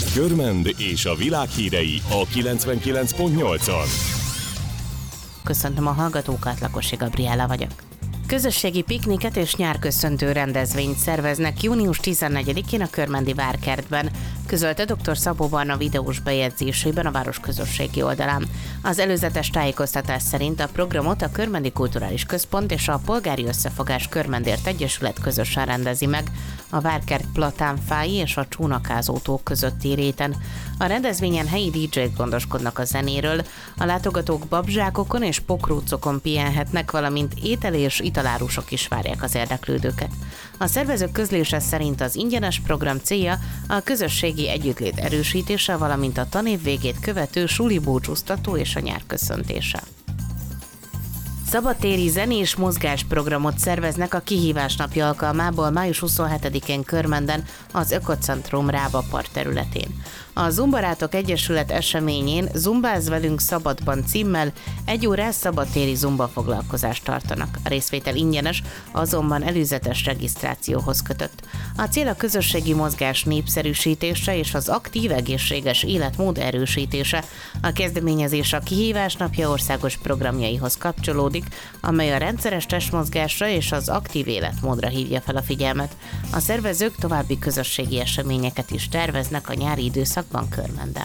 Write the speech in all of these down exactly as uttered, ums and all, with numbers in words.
Körmend és a világ hírei a kilencvenkilenc pont nyolcon. Köszöntöm a hallgatókat, Lakosi Gabriella vagyok. Közösségi pikniket és nyárköszöntő rendezvényt szerveznek június tizennegyedikén a körmendi várkertben, közölte dr. Szabó Barna videós bejegyzésében a város közösségi oldalán. Az előzetes tájékoztatás szerint a programot a Körmendi Kulturális Központ és a Polgári Összefogás Körmendért Egyesület közösen rendezi meg a várkert platánfái és a csónakázótók közötti réten. A rendezvényen helyi dé dzsék gondoskodnak a zenéről, a látogatók babzsákokon és pokrócokon pihenhetnek, valamint étel és italárusok is várják az érdeklődőket. A szervezők közlése szerint az ingyenes program célja a közösségi együttlét erősítése, valamint a tanév végét követő suli búcsúztató és a nyár köszöntése. Szabadtéri zenés mozgásprogramot szerveznek a Kihívás napja alkalmából május huszonhetedikén Körmenden az Ökocentrum Rába park területén. A Zumbarátok Egyesület eseményén Zumbáz velünk szabadban címmel egy órás szabadtéri zumba foglalkozást tartanak. A részvétel ingyenes, azonban előzetes regisztrációhoz kötött. A cél a közösségi mozgás népszerűsítése és az aktív, egészséges életmód erősítése. A kezdeményezés a Kihívás napja országos programjaihoz kapcsolódik, amely a rendszeres testmozgásra és az aktív életmódra hívja fel a figyelmet. A szervezők további közösségi eseményeket is terveznek a nyári időszakban Körmenden.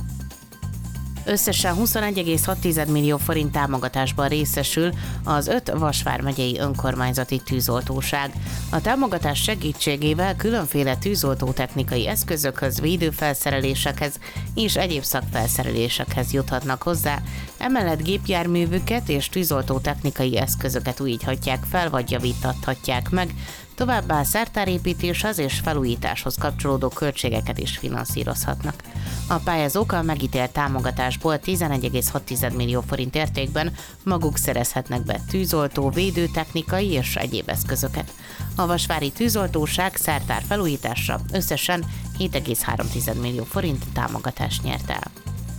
Összesen huszonegy egész hat millió forint támogatásban részesül az öt Vas vármegyei önkormányzati tűzoltóság. A támogatás segítségével különféle tűzoltótechnikai eszközökhöz, védőfelszerelésekhez és egyéb szakfelszerelésekhez juthatnak hozzá, emellett gépjárművüket és tűzoltótechnikai eszközöket újíthatják fel vagy javítathatják meg, továbbá szertárépítéshez és felújításhoz kapcsolódó költségeket is finanszírozhatnak. A pályázók a megítélt támogatásból tizenegy egész hat millió forint értékben maguk szerezhetnek be tűzoltó, védőtechnikai és egyéb eszközöket. A vasvári tűzoltóság szertár felújításra összesen hét egész három millió forint támogatást nyert el.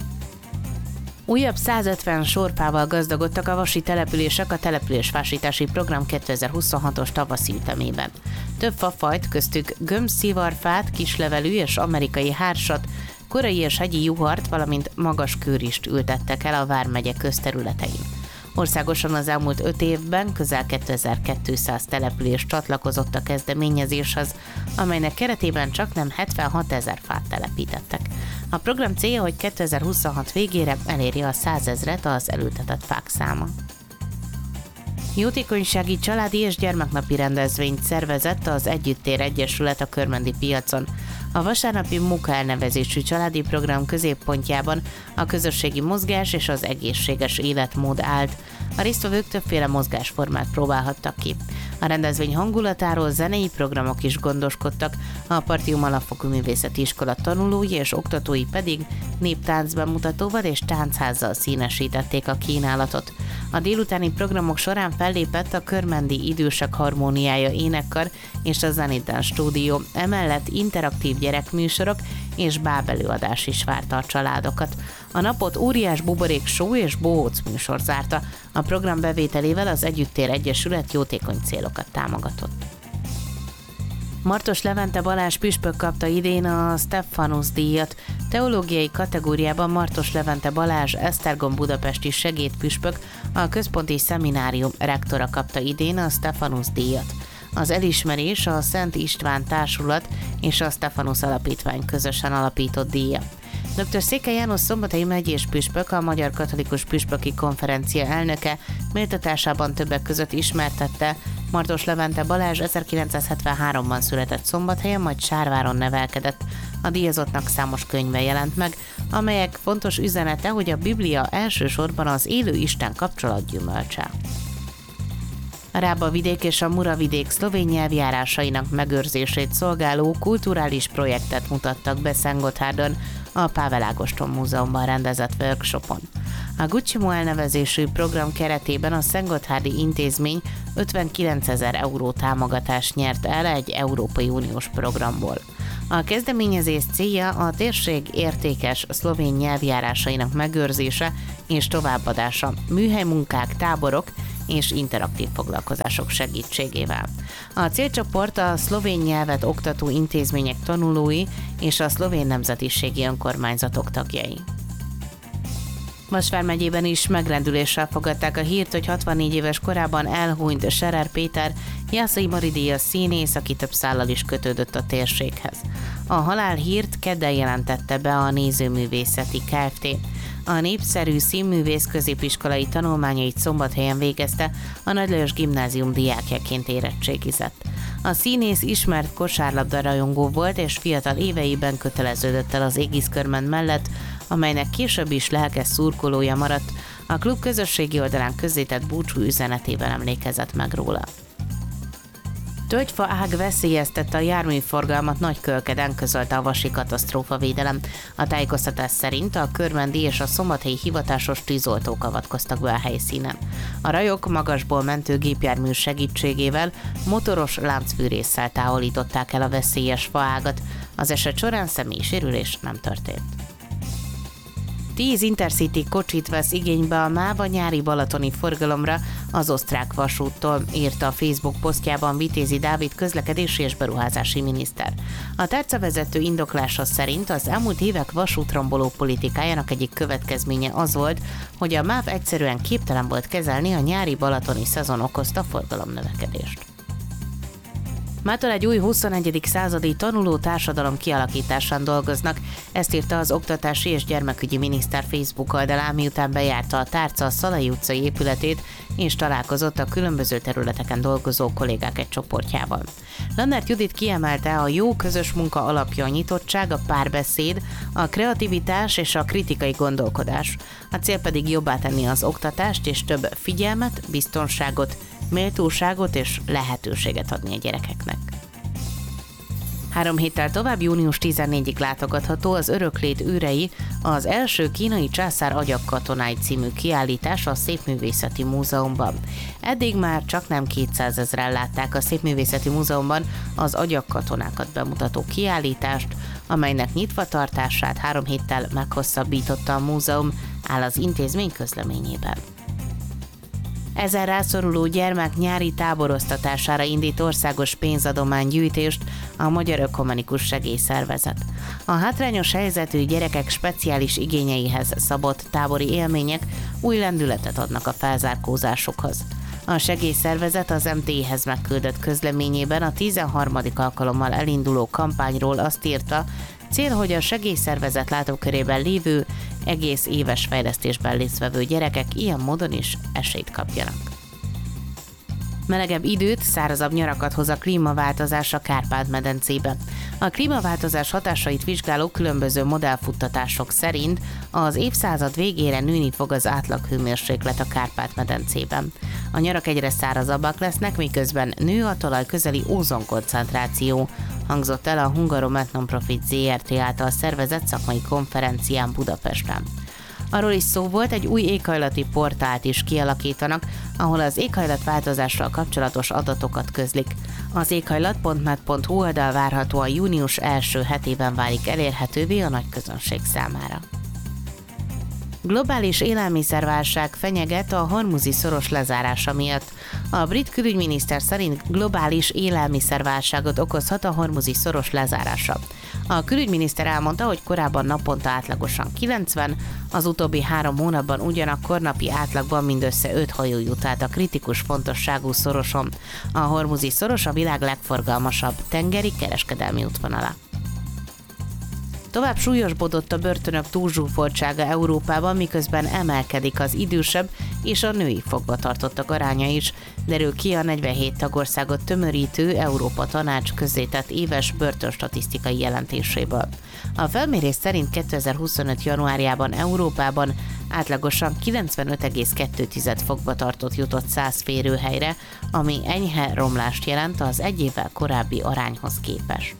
Újabb százötven sorfával gazdagodtak a vasi települések a településfásítási program kétezer-huszonhatos tavaszi ütemében. Több fafajt, köztük gömbszivarfát, kislevelű és amerikai hársat, korai és hegyi juhart, valamint magas kőrist ültettek el a vármegye közterületein. Országosan az elmúlt öt évben közel kétezer-kétszáz település csatlakozott a kezdeményezéshez, amelynek keretében csaknem hetvenhat ezer fát telepítettek. A program célja, hogy kétezer-huszonhat végére elérje a százezret az elültetett fák száma. Jótékonysági családi és gyermeknapi rendezvényt szervezett az Együttér Egyesület a körmendi piacon. A vasárnapi Muka elnevezésű családi program középpontjában a közösségi mozgás és az egészséges életmód állt. A résztvevők többféle mozgásformát próbálhattak ki. A rendezvény hangulatáról zenei programok is gondoskodtak, a Partium Alapfokú Művészeti Iskola tanulói és oktatói pedig néptánc bemutatóval és táncházzal színesítették a kínálatot. A délutáni programok során fellépett a Körmendi Idősek Harmóniája énekkar és a Zenitdance stúdió, emellett interaktív gyerekműsorok és bábelőadás is várta a családokat. A napot óriás buborék show és bohóc műsor zárta. A program bevételével az Együttér Egyesület jótékony célokat támogatott. Martos Levente Balázs püspök kapta idén a Stephanus díjat. Teológiai kategóriában Martos Levente Balázs Esztergom budapesti segédpüspök, a központi szeminárium rektora kapta idén a Stephanus díjat. Az elismerés a Szent István Társulat és a Stephanus Alapítvány közösen alapított díja. dr. Székely János szombathelyi megyés püspök, a Magyar Katolikus Püspöki Konferencia elnöke méltatásában többek között ismertette, Martos Levente Balázs ezerkilencszázhetvenháromban született Szombathelyen, majd Sárváron nevelkedett. A díjazottnak számos könyve jelent meg, amelyek fontos üzenete, hogy a Biblia elsősorban az élő Isten kapcsolat gyümölcse. A Rába-vidék és a Muravidék szlovén nyelvjárásainak megőrzését szolgáló kulturális projektet mutattak be Szentgotthárdon a Pável Ágoston Múzeumban rendezett workshopon. A Gucsimo elnevezésű program keretében a Szentgotthardi intézmény ötvenkilencezer euró támogatást nyert el egy Európai Uniós programból. A kezdeményezés célja a térség értékes szlovén nyelvjárásainak megőrzése és továbbadása, műhelymunkák, táborok és interaktív foglalkozások segítségével. A célcsoport a szlovén nyelvet oktató intézmények tanulói és a szlovén nemzetiségi önkormányzatok tagjai. Vas vármegyében is megrendüléssel fogadták a hírt, hogy hatvannégy éves korában elhunyt Scherer Péter, Jászai Mari-díjas színész, aki több szállal is kötődött a térséghez. A halálhírt kedden jelentette be a Nézőművészeti Kft. A népszerű színművész középiskolai tanulmányait Szombathelyen végezte, a Nagy Lajos Gimnázium diákjaként érettségizett. A színész ismert kosárlabda rajongó volt, és fiatal éveiben köteleződött el az Égiszkörmend mellett, amelynek később is lelkes szurkolója maradt. A klub közösségi oldalán közzétett búcsú üzenetében emlékezett meg róla. Tölgyfa ág veszélyeztette a járműforgalmat Nagykölkeden, közölte a Vasi Katasztrófavédelem. A tájékoztatás szerint a körmendi és a szombathelyi hivatásos tűzoltók avatkoztak be a helyszínen. A rajok magasból mentő gépjármű segítségével motoros láncfűrésszel távolították el a veszélyes faágat. Az eset során személyi sérülés nem történt. tíz Intercity kocsit vesz igénybe a MÁV a nyári balatoni forgalomra az osztrák vasúttól, írta a Facebook posztjában Vitézi Dávid közlekedési és beruházási miniszter. A tárcavezető indoklása szerint az elmúlt évek vasútromboló politikájának egyik következménye az volt, hogy a MÁV egyszerűen képtelen volt kezelni a nyári balatoni szezon okozta forgalomnövekedést. Mától egy új huszonegyedik századi tanuló társadalom kialakításán dolgoznak, ezt írta az Oktatási és Gyermekügyi Miniszter Facebook oldalán, miután bejárta a tárca a Szalai utcai épületét, és találkozott a különböző területeken dolgozó kollégák egy csoportjával. Lannert Judit kiemelte, a jó közös munka alapja a nyitottság, a párbeszéd, a kreativitás és a kritikai gondolkodás. A cél pedig jobbá tenni az oktatást és több figyelmet, biztonságot, méltóságot és lehetőséget adni a gyerekeknek. Három héttel tovább június tizennégyedikéig látogatható az Öröklét őrei, az első kínai császár agyagkatonái című kiállítás a Szépművészeti Múzeumban. Eddig már csaknem kétszázezren látták a Szépművészeti Múzeumban az agyagkatonákat bemutató kiállítást, amelynek nyitvatartását három héttel meghosszabbította a múzeum, áll az intézmény közleményében. Ezer rászoruló gyermek nyári táboroztatására indít országos pénzadománygyűjtést a Magyar Ökumenikus Segélyszervezet. A hátrányos helyzetű gyerekek speciális igényeihez szabott tábori élmények új lendületet adnak a felzárkózásokhoz. A segélyszervezet az em té i-hez megküldött közleményében a tizenharmadik alkalommal elinduló kampányról azt írta, cél, hogy a segélyszervezet látókörében lévő, egész éves fejlesztésben résztvevő gyerekek ilyen módon is esélyt kapjanak. Melegebb időt, szárazabb nyarakat hoz a klímaváltozás a Kárpát-medencében. A klímaváltozás hatásait vizsgáló különböző modellfuttatások szerint az évszázad végére nőni fog az átlaghőmérséklet a Kárpát-medencében. A nyarak egyre szárazabbak lesznek, miközben nő a talaj közeli ózonkoncentráció, hangzott el a Hungaromet Non-Profit zé er té által szervezett szakmai konferencián Budapesten. Arról is szó volt, egy új éghajlati portált is kialakítanak, ahol az éghajlatváltozással kapcsolatos adatokat közlik. Az éghajlat pont med pont hu oldal várhatóan június első hetében válik elérhetővé a nagy közönség számára. Globális élelmiszerválság fenyeget a hormuzi szoros lezárása miatt. A brit külügyminiszter szerint globális élelmiszerválságot okozhat a hormuzi szoros lezárása. A külügyminiszter elmondta, hogy korábban naponta átlagosan kilencven, az utóbbi három hónapban ugyanakkor napi átlagban mindössze öt hajó jut át a kritikus fontosságú szoroson. A hormuzi szoros a világ legforgalmasabb tengeri kereskedelmi útvonala. Tovább súlyosbodott a börtönök túlzsúfoltsága Európában, miközben emelkedik az idősebb és a női fogvatartottak aránya is, derül ki a negyvenhét tagországot tömörítő Európa Tanács közzétett éves börtönstatisztikai jelentéséből. A felmérés szerint kétezer-huszonöt januárjában Európában átlagosan kilencvenöt egész kettő fogvatartott jutott száz férőhelyre, ami enyhe romlást jelent az egy évvel korábbi arányhoz képest.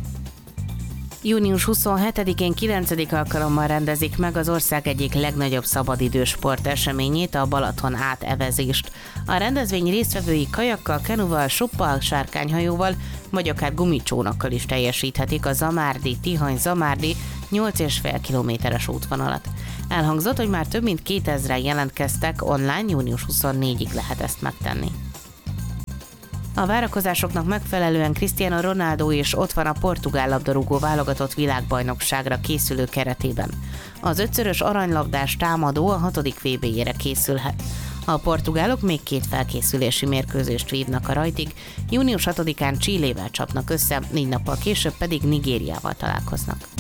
június huszonhetedikén kilencedik alkalommal rendezik meg az ország egyik legnagyobb szabadidős sporteseményét, a Balaton átevezést. A rendezvény résztvevői kajakkal, kenuval, suppal, sárkányhajóval, vagy akár gumicsónakkal is teljesíthetik a Zamárdi, Tihany-Zamárdi nyolc egész öt kilométeres útvonalat. Elhangzott, hogy már több mint kétezren jelentkeztek, online június huszonnégyedikéig lehet ezt megtenni. A várakozásoknak megfelelően Cristiano Ronaldo is ott van a portugál labdarúgó válogatott világbajnokságra készülő keretében. Az ötszörös aranylabdás támadó a hatodik vé bé-jére készülhet. A portugálok még két felkészülési mérkőzést vívnak a rajtig, június hatodikán Chilével csapnak össze, négy nappal később pedig Nigériával találkoznak.